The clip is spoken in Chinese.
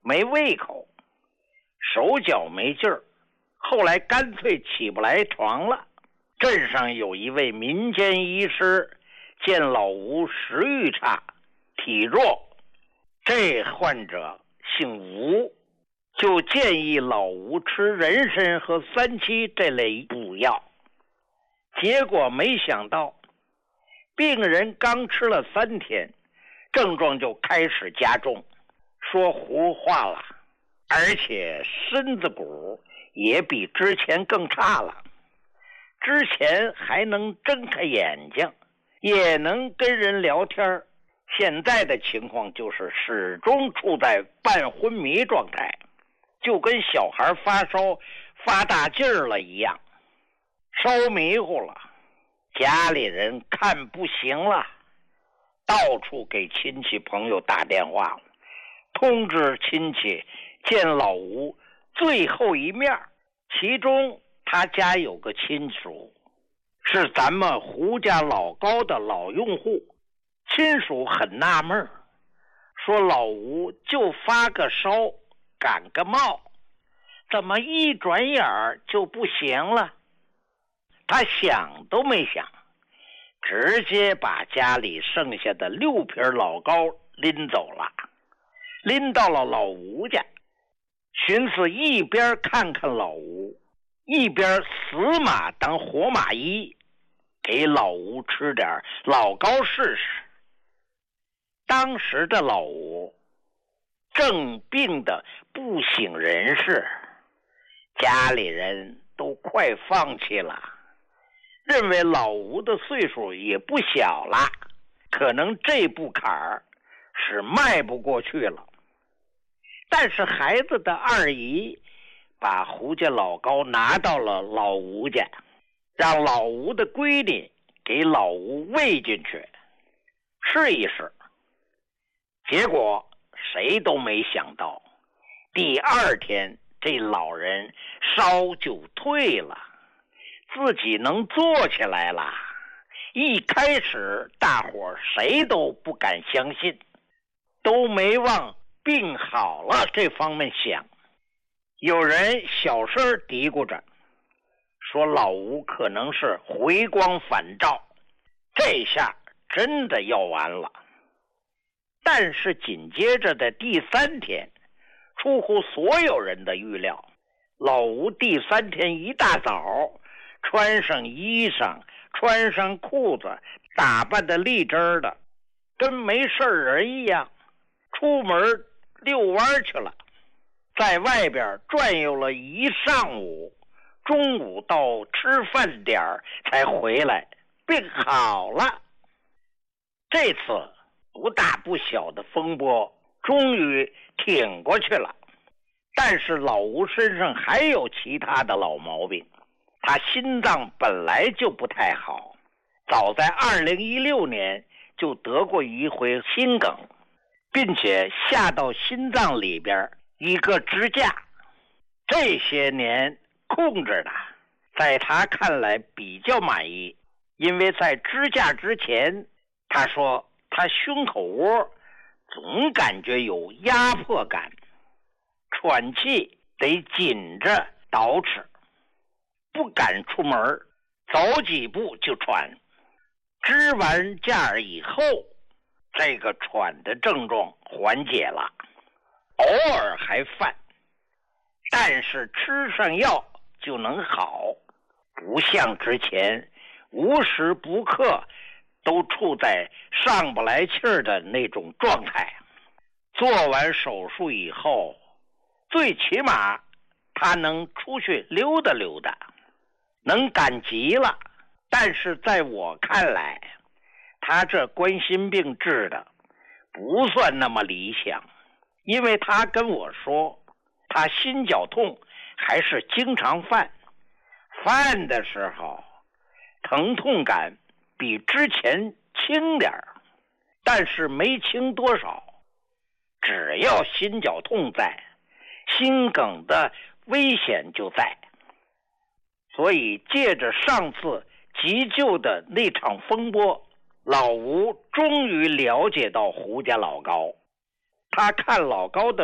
没胃口，手脚没劲儿，后来干脆起不来床了。镇上有一位民间医师见老吴食欲差，体弱，这患者姓吴，就建议老吴吃人参和三七这类补药。结果没想到，病人刚吃了3天，症状就开始加重，说胡话了，而且身子骨也比之前更差了。之前还能睁开眼睛，也能跟人聊天，现在的情况就是始终处在半昏迷状态，就跟小孩发烧发大劲儿了一样，烧迷糊了。家里人看不行了，到处给亲戚朋友打电话，通知亲戚见老吴最后一面。其中他家有个亲属是咱们胡家老高的老用户，亲属很纳闷，说老吴就发个烧感个冒，怎么一转眼就不行了？他想都没想，直接把家里剩下的6瓶老高拎走了，拎到了老吴家，寻思一边看看老吴，一边死马当活马医，给老吴吃点老高试试。当时的老吴正病得不省人事，家里人都快放弃了，认为老吴的岁数也不小了，可能这步坎儿是迈不过去了。但是孩子的二姨把胡家老高拿到了老吴家，让老吴的闺女给老吴喂进去试一试。结果谁都没想到，第2天这老人烧就退了，自己能坐起来了。一开始大伙谁都不敢相信，都没往病好了这方面想。有人小声嘀咕着，说老吴可能是回光返照，这下真的要完了。但是紧接着的第3天，出乎所有人的预料，老吴第3天一大早穿上衣裳，穿上裤子，打扮得立正的，跟没事人一样，出门遛弯去了，在外边转悠了一上午，中午到吃饭点才回来，病好了。这次不大不小的风波终于挺过去了，但是老吴身上还有其他的老毛病。他心脏本来就不太好，早在2016年就得过一回心梗，并且下到心脏里边一个支架，这些年控制的，在他看来比较满意。因为在支架之前，他说他胸口窝总感觉有压迫感，喘气得紧着捯饬，不敢出门，走几步就喘。支完架以后，这个喘的症状缓解了，偶尔还犯，但是吃上药就能好，不像之前无时不刻都处在上不来气儿的那种状态。做完手术以后，最起码他能出去溜达溜达，能赶集了。但是在我看来，他这冠心病治的不算那么理想，因为他跟我说，他心绞痛还是经常犯，犯的时候疼痛感比之前轻点，但是没轻多少。只要心绞痛在，心梗的危险就在。所以借着上次急救的那场风波，老吴终于了解到胡家老高。他看老高的